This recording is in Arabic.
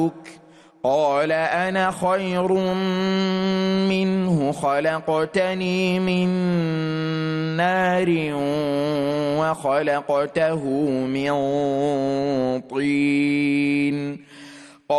قال أنا خير منه خلقتني من نار وخلقته من طين